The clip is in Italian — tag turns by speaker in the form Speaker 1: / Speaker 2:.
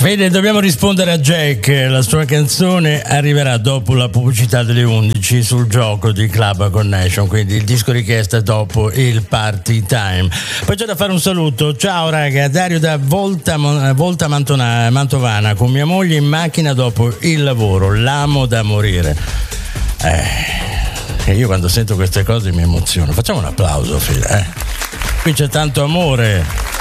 Speaker 1: Vede, dobbiamo rispondere a Jack. La sua canzone arriverà dopo la pubblicità delle 11 sul gioco di Club Connection, quindi il disco richiesta dopo il party time. Poi c'è da fare un saluto. Ciao raga, Dario da Volta Mantovana, con mia moglie in macchina dopo il lavoro, l'amo da morire. E io quando sento queste cose mi emoziono. Facciamo un applauso, figlia. Qui c'è tanto amore.